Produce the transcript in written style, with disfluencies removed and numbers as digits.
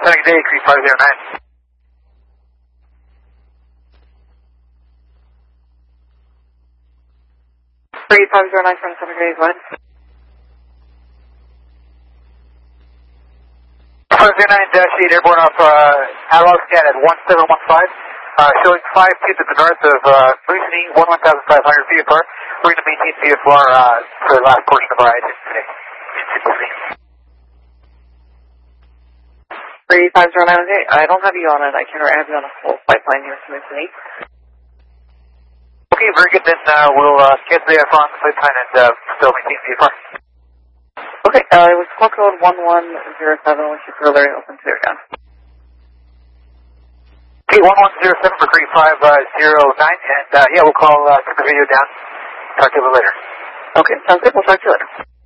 Sunny Day, Creek 509. 3509 from Sunny Day, go ahead. 509-8 airborne off analog scan at 1715, showing 5 feet to the north of Lucini, 1,500 feet apart. We're going to maintain VFR for the last portion of our itinerary today. 3509, I don't have you on it. I can't have you on a full pipeline here, so it's an 8. Okay, very good. Then we'll cancel the VFR on the pipeline and still maintain VFR. Okay, it was call code 1107, which is really open to down. Okay, 1107 for Creek 509, and yeah, we'll call, take the video down. Talk to you later. Okay, sounds good. We'll talk to you later.